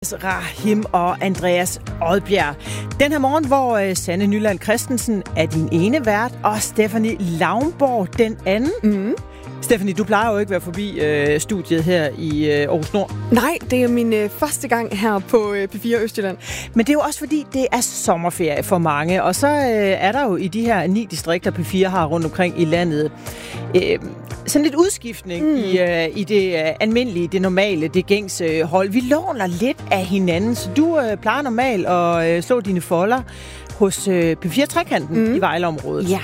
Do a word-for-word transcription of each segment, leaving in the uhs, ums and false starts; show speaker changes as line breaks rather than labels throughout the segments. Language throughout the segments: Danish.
Rahim og Andreas Odbjerg. Den her morgen, hvor Sanne Nyland Christensen er din ene vært, og Stephanie Laumborg den anden. Mm. Stephanie, du plejer jo ikke at være forbi øh, studiet her i øh, Aarhus Nord.
Nej, det er min øh, første gang her på øh, P fire Østjylland.
Men det er jo også fordi, det er sommerferie for mange, og så øh, er der jo i de her ni distrikter, P fire har rundt omkring i landet, øh, sådan lidt udskiftning mm. i, øh, i det øh, almindelige, det normale, det gængse øh, hold. Vi låner lidt af hinanden, så du øh, plejer normalt at øh, slå dine folder hos øh, P fire Trekanten mm. i Vejleområdet.
Ja.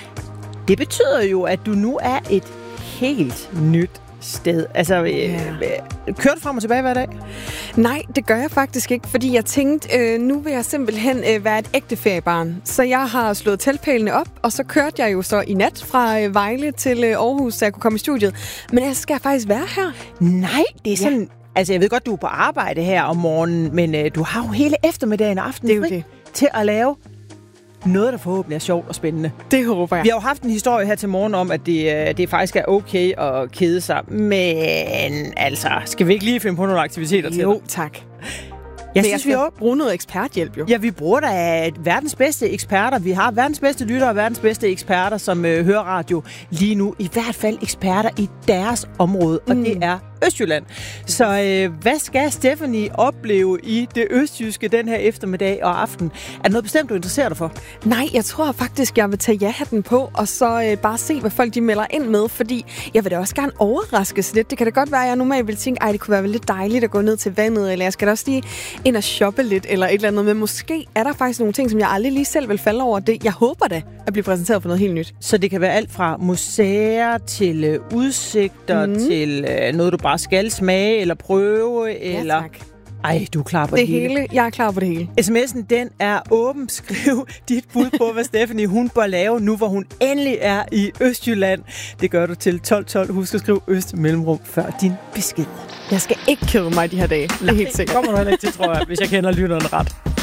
Det
betyder jo, at du nu er et helt nyt sted. Altså, øh, ja. kører du frem og tilbage hver dag?
Nej, det gør jeg faktisk ikke, fordi jeg tænkte, øh, nu vil jeg simpelthen øh, være et ægte feriebarn. Så jeg har slået teltpælene op, og så kørte jeg jo så i nat fra øh, Vejle til øh, Aarhus, så jeg kunne komme i studiet. Men jeg skal faktisk være her.
Nej, det er sådan... Ja. Altså, jeg ved godt, du er på arbejde her om morgenen, men øh, du har jo hele eftermiddagen og aftenen
det er jo det.
til at lave noget, der forhåbentlig er sjovt og spændende.
Det håber jeg.
Vi har jo haft en historie her til morgen om, at det, det faktisk er okay at kede sig. Men altså, skal vi ikke lige finde på nogle aktiviteter til?
Jo, tak.
Jeg
Men
synes,
jeg skal
vi jo
bruge noget eksperthjælp, jo.
Ja, vi bruger da verdens bedste eksperter. Vi har verdens bedste lyttere og verdens bedste eksperter, som øh, hører radio lige nu. I hvert fald eksperter i deres område, og mm. det er Østjylland. Så øh, hvad skal Stephanie opleve i det østjyske den her eftermiddag og aften? Er der noget bestemt, du interesserer dig for?
Nej, jeg tror faktisk, jeg vil tage ja-hatten på, og så øh, bare se, hvad folk de melder ind med, fordi jeg vil da også gerne overraskes lidt. Det kan da godt være, at jeg normalt vil tænke, ej, det kunne være lidt dejligt at gå ned til vandet, eller jeg skal da også lige ind og shoppe lidt, eller et eller andet. Men måske er der faktisk nogle ting, som jeg aldrig lige selv vil falde over. Det, jeg håber da at blive præsenteret for noget helt nyt.
Så det kan være alt fra museer til øh, udsigter, mm. til øh, noget, du bare skal smage eller prøve,
ja,
eller...
Tak.
Ej, du er klar på
det,
det hele.
hele. Jeg er klar på det hele.
sms'en, den er åben. Skriv dit bud på, hvad Stephanie hun bør lave, nu hvor hun endelig er i Østjylland. Det gør du til tolv tolv. Husk at skrive Øst Mellemrum før din besked.
Jeg skal ikke kede mig de her dage. Det er helt sikkert.
Det kommer du heller ikke til, tror jeg, hvis jeg kender lytteren ret.